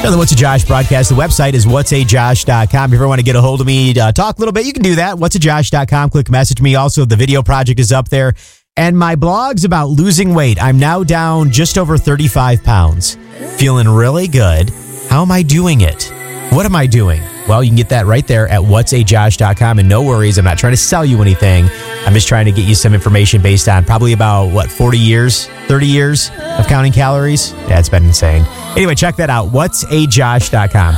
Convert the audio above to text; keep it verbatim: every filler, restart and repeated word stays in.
On the What's a Josh broadcast, the website is what's a josh dot com. If you ever want to get a hold of me, uh, talk a little bit, you can do that. what's a josh dot com. Click message me. Also, the video project is up there. And my blog's about losing weight. I'm now down just over thirty-five pounds. Feeling really good. How am I doing it? What am I doing? Well, you can get that right there at what's a josh dot com. And no worries, I'm not trying to sell you anything. I'm just trying to get you some information based on probably about, what, forty years, thirty years of counting calories? Yeah, it's been insane. Anyway, check that out. what's a josh dot com.